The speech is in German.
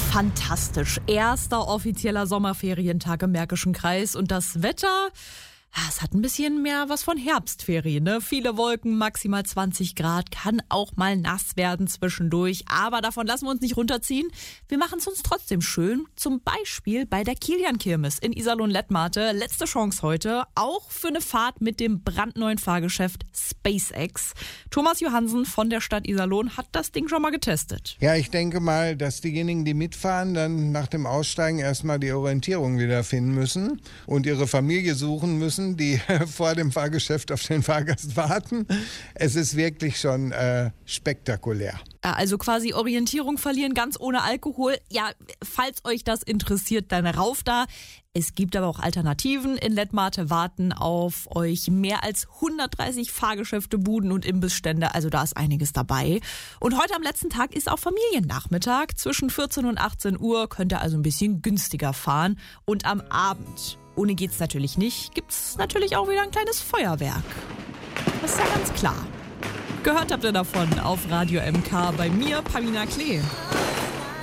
Fantastisch. Erster offizieller Sommerferientag im Märkischen Kreis und das Wetter, es hat ein bisschen mehr was von Herbstferien, ne? Viele Wolken, maximal 20 Grad, kann auch mal nass werden zwischendurch, aber davon lassen wir uns nicht runterziehen. Wir machen es uns trotzdem schön, zum Beispiel bei der Kilian-Kirmes in Iserlohn-Lettmate. Letzte Chance heute, auch für eine Fahrt mit dem brandneuen Fahrgeschäft SpaceX. Thomas Johansen von der Stadt Iserlohn hat das Ding schon mal getestet. Ja, ich denke mal, dass diejenigen, die mitfahren, dann nach dem Aussteigen erstmal die Orientierung wiederfinden müssen und ihre Familie suchen müssen, die vor dem Fahrgeschäft auf den Fahrgast warten. Es ist wirklich schon spektakulär. Also quasi Orientierung verlieren, ganz ohne Alkohol. Ja, falls euch das interessiert, dann rauf da. Es gibt aber auch Alternativen. In Lettmate warten auf euch mehr als 130 Fahrgeschäfte, Buden und Imbissstände. Also da ist einiges dabei. Und heute am letzten Tag ist auch Familiennachmittag. Zwischen 14 und 18 Uhr könnt ihr also ein bisschen günstiger fahren. Und am Abend, ohne geht's natürlich nicht, gibt's natürlich auch wieder ein kleines Feuerwerk. Das ist ja ganz klar. Gehört habt ihr davon auf Radio MK bei mir, Pamina Klee.